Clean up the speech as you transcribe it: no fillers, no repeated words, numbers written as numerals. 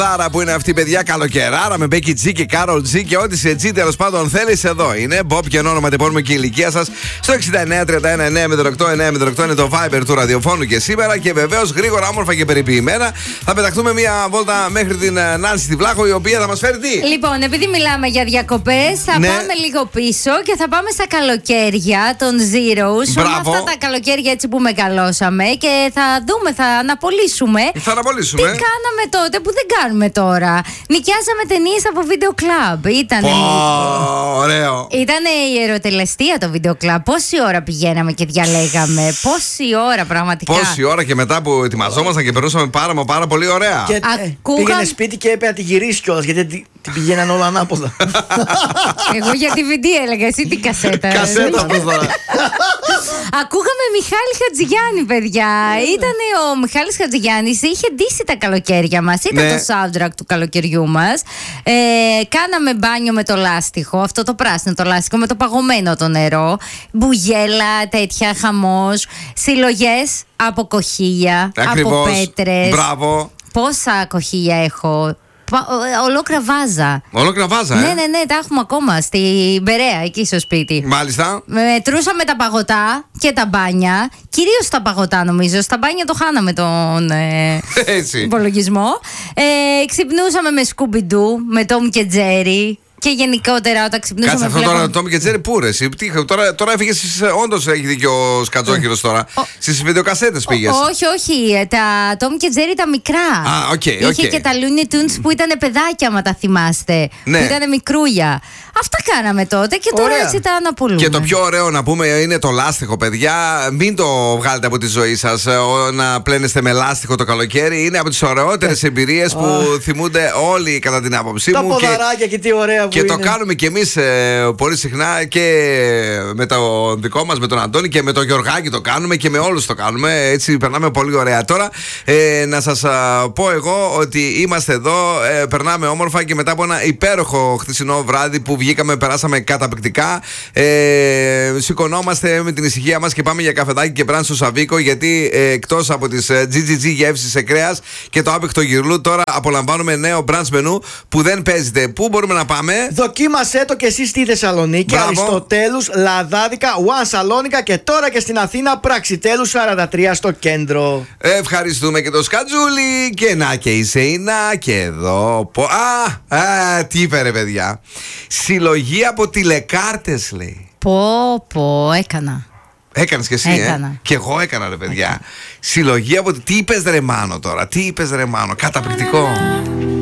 Άρα που είναι αυτή, παιδιά, καλοκαιράρα με Becky G και Carol G και ό,τι σε G τέλος πάντων θέλεις εδώ είναι. Bob και όνομα τυπώνουμε και η ηλικία σας στο 6931-908-908 είναι το Viber του ραδιοφώνου και σήμερα. Και βεβαίως γρήγορα, όμορφα και περιποιημένα θα πεταχτούμε μια βόλτα μέχρι την Νάνση στη Βλάχο, η οποία θα μας φέρει τι. Λοιπόν, επειδή μιλάμε για διακοπές, θα πάμε λίγο πίσω και θα πάμε στα καλοκαίρια των Zeros. Μπράβο. Αυτά τα καλοκαίρια έτσι που μεγαλώσαμε και θα δούμε, θα αναπολύσουμε. Θα αναπολύσουμε. Τι κάναμε τότε που δεν κάνουμε τώρα. Νοικιάσαμε ταινίες από βίντεο κλαμπ. Ωραίο. Ήτανε η ερωτελεστία το βίντεο κλαμπ. Πόση ώρα πηγαίναμε και διαλέγαμε. Πόση ώρα πραγματικά. Πόση ώρα και μετά που ετοιμαζόμασταν και περνούσαμε πάρα πολύ ωραία. Και πήγαινε σπίτι και είπε να τη γυρίσει κιόλας, γιατί την πηγαίναν όλα ανάποδα. Εγώ για τη VD έλεγα, εσύ τι κασέτα. Κασέτα πώς τώρα. Ακούγαμε Μιχάλη Χατζηγιάννη, παιδιά. Ήτανε ο Μιχάλης Χατζηγιάννης, είχε ντύσει τα καλοκαίρια μας. Ήταν το soundtrack του καλοκαιριού μας. Κάναμε μπάνιο με το λάστιχο, αυτό το πράσινο το λάστιχο, με το παγωμένο το νερό. Μπουγέλα, τέτοια, χαμός. Συλλογές από κοχύλια, από πέτρες. Μπράβο. Πόσα κοχύλια έχω. Ολόκληρα βάζα. Ολόκληρα βάζα, Ναι, τα έχουμε ακόμα στην Περαία, εκεί στο σπίτι. Μάλιστα. Μετρούσαμε τα παγωτά και τα μπάνια. Κυρίως τα παγωτά, νομίζω. Στα μπάνια το χάναμε τον υπολογισμό. Ξυπνούσαμε με Scooby-Doo, με Tom και Jerry. Και γενικότερα όταν ξυπνούσαμε. Κάτσε αυτό τώρα, Τόμι και Τζέρι, πού ρε, τώρα έφυγε. Όντως έχει δίκιο ο Σκατζόχυρος τώρα. Στις βιντεοκασέτες πήγες. Όχι. Τα Τόμι και Τζέρι τα μικρά. Είχε και τα Looney Tunes που ήταν παιδάκια, άμα τα θυμάστε. Ναι. Που ήταν μικρούλια. Αυτά κάναμε τότε και τώρα έτσι τα αναπολούμε. Και το πιο ωραίο να πούμε είναι το λάστιχο, παιδιά. Μην το βγάλετε από τη ζωή σας να πλένεστε με λάστιχο το καλοκαίρι. Είναι από τις ωραιότερες εμπειρίες που θυμούνται όλοι, κατά την άποψή μου. Τα ποδαράκια και τι ωραία. Και το κάνουμε κι εμείς πολύ συχνά και με το δικό μας, με τον Αντώνη και με τον Γιωργάκη το κάνουμε και με όλους το κάνουμε. Έτσι περνάμε πολύ ωραία. Τώρα να σας πω εγώ ότι είμαστε εδώ, περνάμε όμορφα και μετά από ένα υπέροχο χθεσινό βράδυ που βγήκαμε, περάσαμε καταπληκτικά. Σηκωνόμαστε με την ησυχία μας και πάμε για καφεδάκι και μπραν στο Σαβίκο, γιατί εκτός από τις GGG γεύσεις σε κρέας και το άπικτο γυρλού, τώρα απολαμβάνουμε νέο brunch μενού που δεν παίζεται. Πού μπορούμε να πάμε? Δοκίμασέ το και εσύ στη Θεσσαλονίκη. Αριστοτέλους, Λαδάδικα, One Σαλόνικα και τώρα και στην Αθήνα Πραξιτέλους 43 στο κέντρο. Ευχαριστούμε και το Σκατζούλη. Και να και η Σεϊνά και εδώ. Τι είπε ρε παιδιά. Συλλογή από τηλεκάρτες λέει. Έκανα. Έκανες και εσύ, Και εγώ έκανα ρε παιδιά. Συλλογή από. Τι είπες ρε Μάνο τώρα, Καταπληκτικό.